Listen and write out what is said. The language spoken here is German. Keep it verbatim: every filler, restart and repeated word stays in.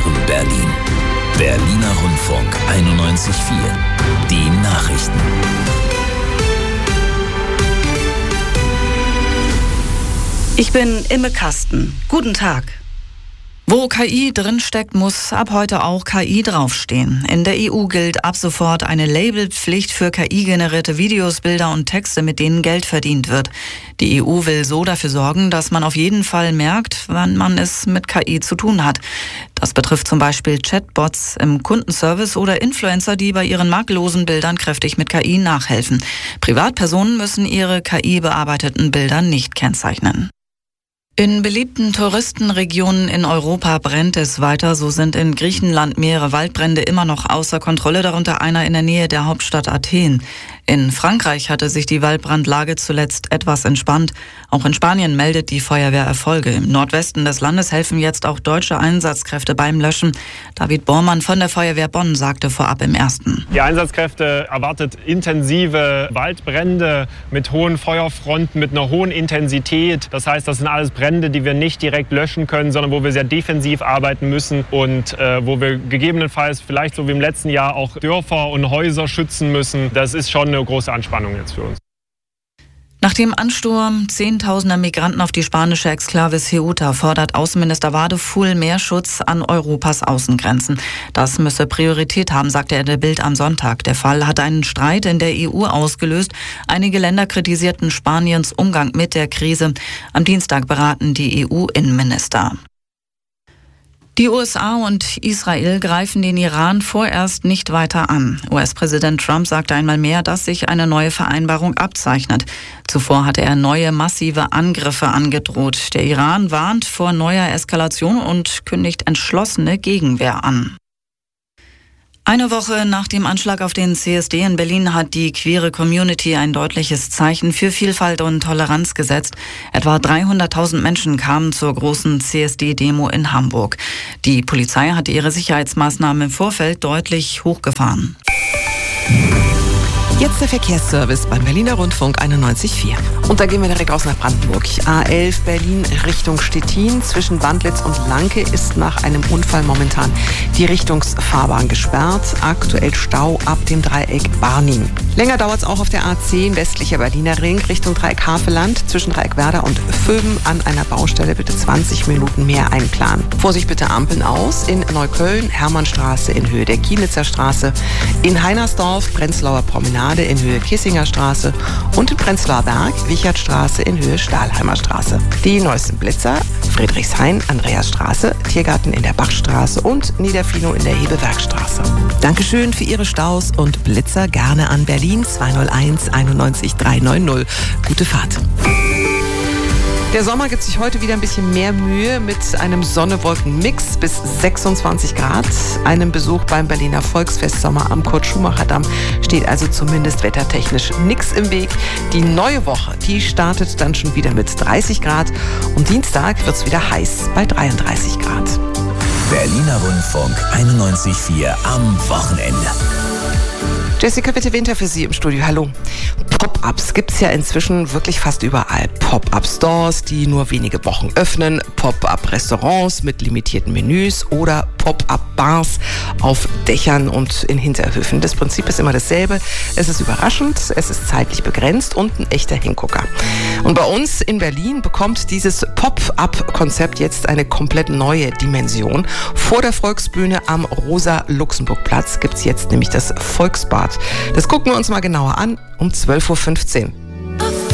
und Berlin. Berliner Rundfunk einundneunzig Komma vier. Die Nachrichten. Ich bin Imme Kasten. Guten Tag. Wo K I drinsteckt, muss ab heute auch K I draufstehen. In der E U gilt ab sofort eine Labelpflicht für K I-generierte Videos, Bilder und Texte, mit denen Geld verdient wird. Die E U will so dafür sorgen, dass man auf jeden Fall merkt, wann man es mit K I zu tun hat. Das betrifft zum Beispiel Chatbots im Kundenservice oder Influencer, die bei ihren makellosen Bildern kräftig mit K I nachhelfen. Privatpersonen müssen ihre K I-bearbeiteten Bilder nicht kennzeichnen. In beliebten Touristenregionen in Europa brennt es weiter. So sind in Griechenland mehrere Waldbrände immer noch außer Kontrolle, darunter einer in der Nähe der Hauptstadt Athen. In Frankreich hatte sich die Waldbrandlage zuletzt etwas entspannt. Auch in Spanien meldet die Feuerwehr Erfolge. Im Nordwesten des Landes helfen jetzt auch deutsche Einsatzkräfte beim Löschen. David Bormann von der Feuerwehr Bonn sagte vorab im Ersten: Die Einsatzkräfte erwartet intensive Waldbrände mit hohen Feuerfronten, mit einer hohen Intensität. Das heißt, das sind alles Brände, die wir nicht direkt löschen können, sondern wo wir sehr defensiv arbeiten müssen und äh, wo wir gegebenenfalls vielleicht so wie im letzten Jahr auch Dörfer und Häuser schützen müssen. Das ist schon eine große Anspannung jetzt für uns. Nach dem Ansturm zehntausender Migranten auf die spanische Exklave Ceuta fordert Außenminister Wadefuhl mehr Schutz an Europas Außengrenzen. Das müsse Priorität haben, sagte er der Bild am Sonntag. Der Fall hat einen Streit in der E U ausgelöst. Einige Länder kritisierten Spaniens Umgang mit der Krise. Am Dienstag beraten die E U-Innenminister. Die U S A und Israel greifen den Iran vorerst nicht weiter an. U S-Präsident Trump sagte einmal mehr, dass sich eine neue Vereinbarung abzeichnet. Zuvor hatte er neue massive Angriffe angedroht. Der Iran warnt vor neuer Eskalation und kündigt entschlossene Gegenwehr an. Eine Woche nach dem Anschlag auf den C S D in Berlin hat die queere Community ein deutliches Zeichen für Vielfalt und Toleranz gesetzt. Etwa dreihunderttausend Menschen kamen zur großen C S D-Demo in Hamburg. Die Polizei hatte ihre Sicherheitsmaßnahmen im Vorfeld deutlich hochgefahren. Jetzt der Verkehrsservice beim Berliner Rundfunk einundneunzig Komma vier. Und da gehen wir direkt raus nach Brandenburg. A elf Berlin Richtung Stettin. Zwischen Wandlitz und Lanke ist nach einem Unfall momentan die Richtungsfahrbahn gesperrt. Aktuell Stau ab dem Dreieck Barnim. Länger dauert es auch auf der A zehn westlicher Berliner Ring Richtung Dreieck Havelland. Zwischen Dreieck Werder und Vöben an einer Baustelle bitte zwanzig Minuten mehr einplanen. Vorsicht bitte Ampeln aus. In Neukölln Hermannstraße in Höhe der Kienitzer Straße. In Heinersdorf Prenzlauer Promenade in Höhe Kissinger Straße und in Prenzlauer Berg Wichertstraße in Höhe Stahlheimer Straße. Die neuesten Blitzer Friedrichshain Andreasstraße, Tiergarten in der Bachstraße und Niederfino in der Hebewerkstraße. Dankeschön für Ihre Staus und Blitzer gerne an Berlin zweihunderteins einundneunzig dreihundertneunzig. Gute Fahrt. Der Sommer gibt sich heute wieder ein bisschen mehr Mühe mit einem Sonne-Wolken-Mix bis sechsundzwanzig Grad. Einem Besuch beim Berliner Volksfestsommer am Kurt-Schumacher-Damm steht also zumindest wettertechnisch nichts im Weg. Die neue Woche, die startet dann schon wieder mit dreißig Grad und Dienstag wird es wieder heiß bei dreiunddreißig Grad. Berliner Rundfunk einundneunzig Komma vier am Wochenende. Jessica Witte-Winter für Sie im Studio. Hallo. Pop-ups gibt es ja inzwischen wirklich fast überall. Pop-up-Stores, die nur wenige Wochen öffnen, Pop-up-Restaurants mit limitierten Menüs oder Pop-up-Bars auf Dächern und in Hinterhöfen. Das Prinzip ist immer dasselbe. Es ist überraschend, es ist zeitlich begrenzt und ein echter Hingucker. Und bei uns in Berlin bekommt dieses Pop-up-Konzept jetzt eine komplett neue Dimension. Vor der Volksbühne am Rosa-Luxemburg-Platz gibt es jetzt nämlich das Volksbad. Das gucken wir uns mal genauer an um zwölf Uhr fünfzehn.